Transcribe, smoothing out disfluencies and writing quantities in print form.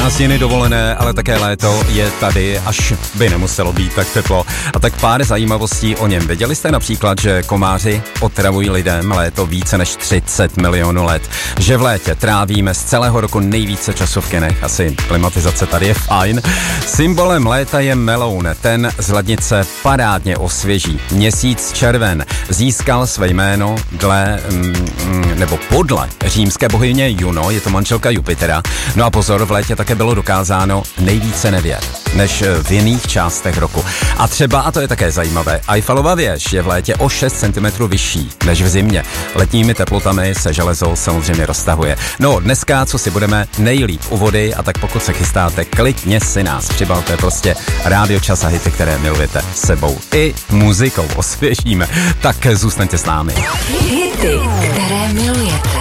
Prázdniny, dovolené, ale také léto je tady, až by nemuselo být tak teplo. A tak pár zajímavostí o něm. Věděli jste například, že komáři otravují lidem léto více než 30 milionů let? Že v létě trávíme z celého roku nejvíce času v kinech? Asi klimatizace tady je fajn. Symbolem léta je meloun. Ten z lednice parádně osvěží. Měsíc červen získal své jméno podle římské bohyně Juno, je to manželka Jupitera. No a pozor, v létě také bylo dokázáno nejvíce nevěr než v jiných částech roku. A třeba, a to je také zajímavé, Eiffelova věž je v létě o 6 cm vyšší než v zimě. Letními teplotami se železo samozřejmě roztahuje. No, dneska, co si budeme, nejlíp u vody, a tak pokud se chystáte, klidně si nás přibalte, prostě Rádio Čas a hity, které milujete, sebou i muzikou osvěžíme. Tak zůstaňte s námi. Hity, které milujete.